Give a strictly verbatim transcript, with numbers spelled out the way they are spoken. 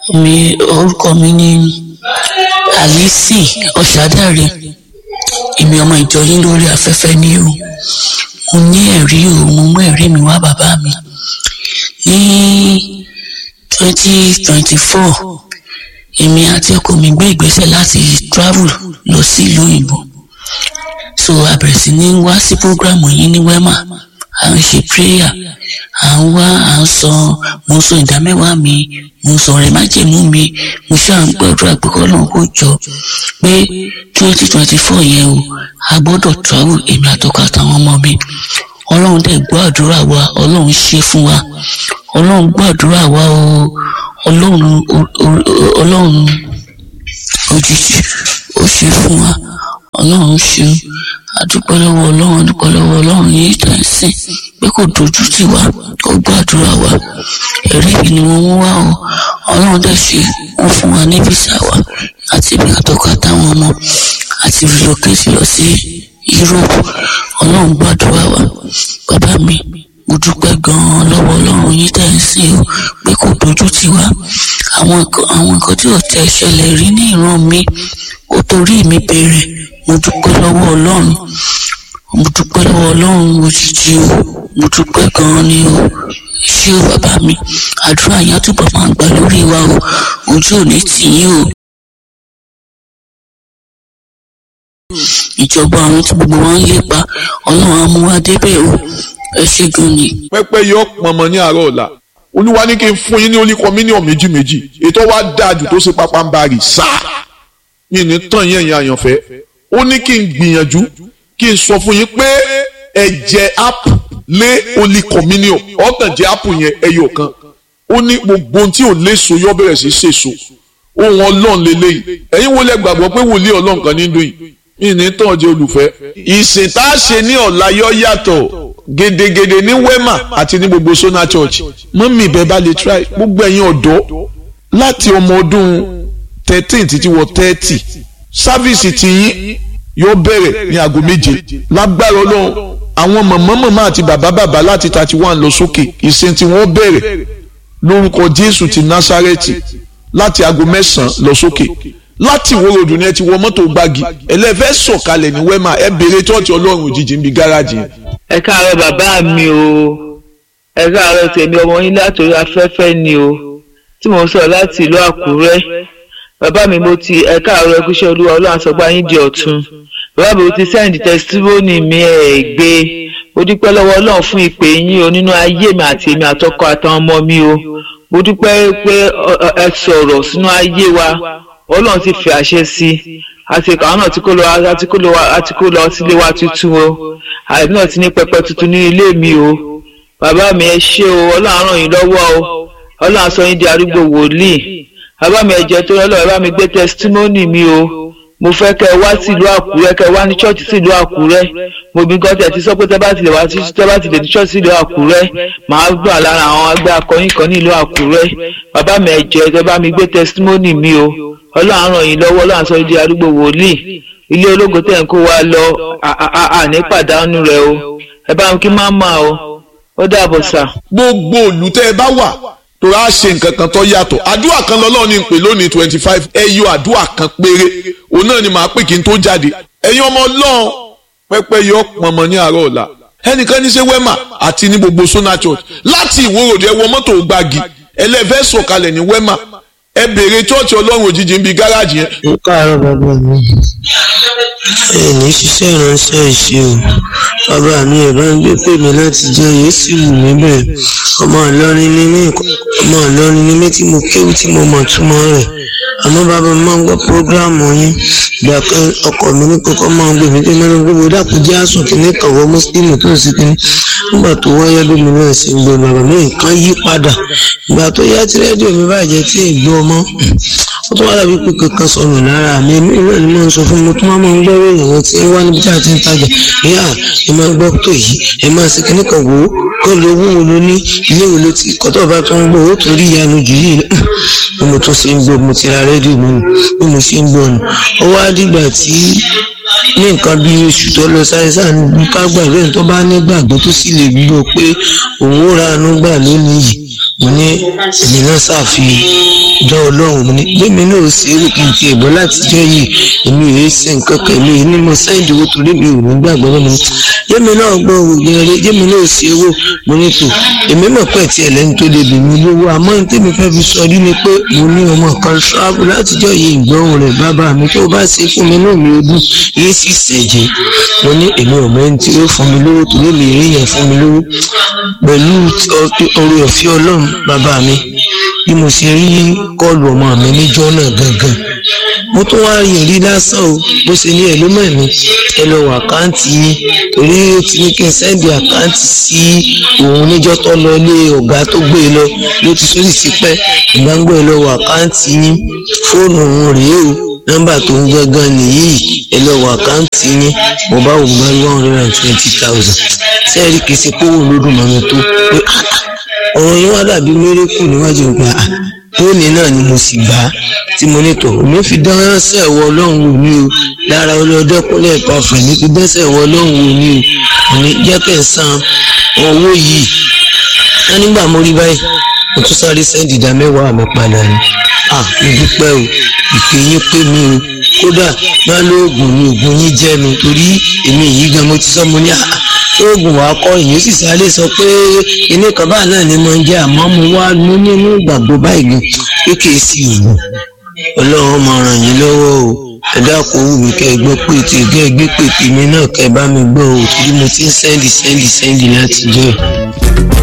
Mi orúkọ mi ní Alice Ọ̀ṣádàrẹ. Èmi ọmọ ìjọ yín lórí afẹ́fẹ́ ni o. Mo ní ẹ̀rí o, mo mú ẹ̀rí mi wá bàbá mi. Ní twenty twenty-four, èmi àti ọkọ mi gbé ìgbésẹ̀ láti travel lọ sí ìlú òyìnbó. So a bẹ̀rẹ̀ sí ní wá sí program yín ní Wema. À ń ṣe prayer, à ń wá, à ń sọ, mo ń sọ ìdámẹ́wàá mi, mo ń sọ ọ̀rẹ́ májẹ̀mú mi, mo ṣáà ń gbàdúrà pé k'Ọlọ́run kó jọ pé twenty twenty-four yẹn o, a gbọ́dọ̀ travel èmi àtọkọ àtàwọn ọmọ mi. Ọlọ́run dẹ̀ gbọ́ àdúrà wa, Ọlọ́run ṣe fún wa, Ọlọ́run gbọ́ àdúrà wa o, Ọlọ́run Ọlọ́run òjijì ó ṣe fún wa, Ọlọ́run ṣe. Adúpẹ́ lọ́wọ́ Ọlọ́run, adúpẹ́ lọ́wọ́ Ọlọ́run yìí tẹ̀ sí pé kò dojú tì wá, ó gbọ́ àdúrà wa. Ẹ̀rí mi ni mo mú wá o. Ọlọ́run dẹ̀ ṣe wọ́n fún wa ní visa wa àti ibi àtọkọ àtàwọn ọmọ àti relocate lọ sí Europe. Ọlọ́run gbọ́ àdúrà wa. Bàbá mi, mo dúpẹ́ gan-an lọ́wọ́ Ọlọ́run yìí tẹ̀ sí o pé kò dojú tì wá. Àwọn nǹkan àwọn nǹkan tí ò tẹ̀ ṣẹlẹ̀ rí ní ìran mi, ó torí mi bẹ̀rẹ̀. Mo dúpẹ́ lọ́wọ́ Ọlọ́run, mo dúpẹ́ lọ́wọ́ Ọlọ́run òjijì o, mo dúpẹ́ gan-an ni o. Ṣé o bàbá mi, àdúrà yẹn túbọ̀ máa ń gbà lórí wa o, ojú ò ní tì yín o. Ìjọba àwọn tí gbogbo wọn ń lépa, Ọlọ́run á mú wa débẹ̀ o. Ẹ ṣé gan ni. pẹ́pẹ́ yọ pọnmọ ní àárọ̀ ọ̀la. Olúwa ní kí n fún yín ní oníkọ mílíọ̀nù méjì méjì, ètò wa dáa jù tó ṣe pápá ń bá rì sáà. Mi ní tàn yín ẹ̀yin àyànfẹ́. Ó ní kí n gbìyànjú kí n sọ fún yín pé ẹ̀jẹ̀ ápù lé Holy Communion ọ̀tàn jẹ́ ápù yẹn ẹyọ kan. Ó ní gbogbo ohun tí ò léso yọ bẹ̀rẹ̀ sí ṣèso. Ohun Ọlọ́run lélẹ́yìí. Ẹ̀yin wo lẹ gbàgbọ́ pé wòlíì Ọlọ́run kan ní dùn yìí? Ìní tàn jẹ́ olùfẹ́. Ìsìn tá a ṣe ní ọ̀la yọ yàtọ̀ gedegede ní Wema àti ní gbogbo Sona Church. Mọ́mí ìbẹ́ bá lè try gbogbo ẹ̀yin ọ̀dọ́ láti ọmọ ọdún thirteen títí wọ thirty. Sáfíìsì tiyín yóò bẹ̀rẹ̀ ní aago méje. Lágbára Ọlọ́run àwọn màmá màmá àti bàbá bàbá láti thirty one lọ sókè. Ìsìn tí wọ́n bẹ̀rẹ̀ lórúkọ Jésù ti Násárẹ́tì láti aago mẹ́sàn-án lọ sókè. Láti Ìwó Road ni ẹ ti wọ mọ́tò Gbági ẹlẹ́fẹ́ sọ̀kalẹ̀ ní Wema ẹ béèrè tọ́ọ̀tì Ọlọ́run òjijì níbi gáràjì yẹn. Ẹ káàárọ̀ bàbá mi o, ẹ káàárọ̀ tèmi ọmọ yín látòrí afẹ́fẹ́ ni o, tí mo ń sọ láti ìlú Àkúrẹ́. Bàbá mi mo ti ẹ káàárọ̀ ẹ kúṣẹ́ Olúwa Ọlọ́run àsọgbá yín di ọ̀tun. Bàbá mi mo ti send testimony mi ẹ̀ gbé. Mo dúpẹ́ lọ́wọ́ Ọlọ́run fún ìpè yín o nínú ayé mi àti èmi àtọkọ àtàwọn ọmọ mi o. Mo dúpẹ́ pé ẹ sọ̀rọ̀ sínú ayé wa. Ọlọ́run ti fi àṣẹ sí i. Àti àwọn náà ti kó lọ àti kó lọ àti kó lọ sílé wa tuntun o. Àìní náà ti ní pẹpẹ tuntun ní ilé mi o. Bàbá mi ẹ ṣé o, Ọlọ́run ràn yín lọ́wọ́ o. Ọlọ́run sọ yín di arúgbó wòlíì. Bàbá mi ẹ jẹ́ tó lọ́lọ́ bàbá mi gbé testimony mi o. Mo fẹ́ kẹ́ ẹ wá sí ìlú Àkúrẹ́, kẹ́ ẹ wá ní church sí ìlú Àkúrẹ́. Mo bí nǹkan tẹ̀ ti sọ pé tẹ́ bá ti lè wá sí tẹ́ bá ti lè ní church sí ìlú Àkúrẹ́. Màá gbà lára àwọn agbẹ́ akọrin kan ní ìlú Àkúrẹ́. Bàbá mi ẹ jẹ́ tẹ́ bá mi gbé testimony mi o. Ọlọ́run ràn yín lọ́wọ́, Ọlọ́run sọ yín di arúgbó wòlíì. Ilé ológo tẹ̀ ń kó wa lọ àní pàdánù rẹ̀ o. Ẹ bá mi kí máma o. Ó dàbọ̀ sà. Gbogbo òlù tẹ́ ẹ bá wà tó a ṣe nǹkan kan tó yàtọ̀. Àdúrà kan lọ́lọ́run ní pè lónìí twenty five ẹ yọ àdúrà kan péré. Òun náà ni màá pè kí n tó jáde. Ẹ̀yin ọmọ Ọlọ́run pẹ́pẹ́ yọ pọ̀nmọ́ ní àárọ̀ ọ̀la. Ẹnìkan ní ṣe Wema àti ní gbogbo Sona Church láti Ìwó Road ẹ wọ mọ́tò Gbági ẹlẹ́fẹ́ sọ̀kalẹ̀ ní Wema ẹ béèrè chọ́ọ̀chì Ọlọ́run òjijì ń bi gáràjì yẹn. Ó káàárọ̀ bàbá mi, ẹ ní ṣiṣẹ́ ìránṣẹ́ ìṣe o. Bàbá mi ẹ̀ bá ń gbé pè mí láti jẹ́ Yéṣu mi bẹ́ẹ̀. Ọmọ Ìlọrin ni mí, ọmọ Ìlọrin ni mí tí mo kéwú tí mo mọ̀ túmọ̀ rẹ̀. Àmọ́ bàbá mi máa ń gbọ́ prógráàmù yín. Ìgbà kan ọkọ mi ní kọ́kọ́ máa ń gbé mi pé mẹ́rin gbogbo dàpọ̀ jẹ́ àsùn kìíní kan wọ Mùsùlùmí tó ń sì kìíní. Nígbà tó wáyé bí mi náà ṣe ń gbé bàbá mi nǹkan yí padà. Ìgbà tó yá tí rédíò mi bàjẹ́ tí ègbó ọmọ ó tún wá dàbí pé kankan sọnù lára mi. Èmi náà ni mo ń sọ fún mi tó máa ń gbọ́ ìròyìn tí ń wá níbi tí a ti ń tajà. Ìyá ẹ máa gbọ́ tó yìí, ẹ máa ṣe kíní kan wò ó kó lo owó wo ló ní ilé wo ló ti kọ́tọ̀ bá tó ń gbọ́ ó torí ìyanu jù yìí. Bí mo tún ṣe ń gbọ́ mo ti ra rédíò mi nù bí mo ṣe ń gbọ́ nù. Ó wá dìgbà tí ní nǹkan bí oṣù tó lọ sáré sáà ní ká gbàgbé tó bá nígbàgbọ́ tó sì lè gbọ́ pé òun ó ra àánú gbà lónìí yìí. mo ní èmi náà ṣàfihàn dán ọlọ́run mo ní lèmi náà ṣe é kí n ti ẹ̀bọ́ láti jẹ́ yìí èmi ò ṣe nǹkan kan èmi ní mo sẹ́ǹdì owó torí mi ò ní gbàgbọ́ lọ́mọ ní lèmi náà gbọ́ òògùn rẹ̀ lèmi náà ṣe owó mo ní tò èmi mọ̀ pé tí ẹlẹ́ni tó lè bèmí lówó àmọ́ ní tèmi fẹ́ fi sọ rí ni pé mo ní ọmọ kan ṣáàbù láti jẹ́ yìí ìgbọ́hùn rẹ̀ bàbá mi tó bá ṣe fún mi náà mi ò dùn yìí sì ṣẹ̀jẹ̀ mo ní èmi ò mẹ́ni tí ó fún mi lówó torí mi rí yẹn fún mi lówó pẹ̀lú oore ọ̀fẹ́ ọlọ́run bàbá mi bí mo ṣe rí kọlù ọmọ mi níjọ́ náà gangan mo tún wá yìn rí lásán o bó ṣe ní ẹ̀lú mọ̀ mi ẹ lọ wọ àkáǹtì yín torí ó ti ní kí n sẹ́ndì àkáǹtì sí òun níjọ́ tó lọ ilé ọ̀gá tó gbé e lọ ló ti sórí sí pẹ́ ìgbàgbọ́ ẹ lọ wọ àkáǹtì yín fóònù òun rèé o nọ́mbà tó ń gangan nìyí ẹ lọ wọ àkáǹtì yín mo bá wò bá one hundred and twenty thousand sẹ́ẹ̀rì kìí ṣe kówó lódùn mọ́mi tó pé ọ̀rọ̀ yín wá dàbí mérékù níwájú ìgbà tóní náà ni mo sì gbà á tí mo ní tọ̀ mi fi dánṣẹ́ ẹ̀wọ̀ ọlọ́run wò ní o lára ọlọ́dẹ́kúnlẹ̀ ìpàfẹ́ ní fi dánṣẹ́ ẹ̀wọ̀ ọlọ́run wò ní o ní jẹ́ kẹ́ ń san owó yìí wọ́n nígbà mo rí báyìí mo tún sáré sẹ́ndì ìdá mẹ́wàá mi padà ni ah mo dúpẹ́ o ìpè yín pé mi o kódà má lóògùn ni oògùn yín jẹ́ mi torí èmi yìí gan mo ti sọ mo ní àá oògùn wa kọ èyí sì sáré sọ pé ilé kan báà náà ni mo ń jẹ àmọ́ mo wá mú nínú ìgbàgbọ́ báyìí gan pé kì í sí oògùn ọlọ́run máa ràn yín lọ́wọ́ o ẹ dákun wù mí kẹ́ ẹ gbọ́ pé tí ẹgbẹ́ ẹgbẹ́ pèpè mi náà kẹ́ ẹ bá mi gbọ́ o torí mo ti ń sẹ́ndì sẹ́ndì sẹ́ndì láti jẹ́.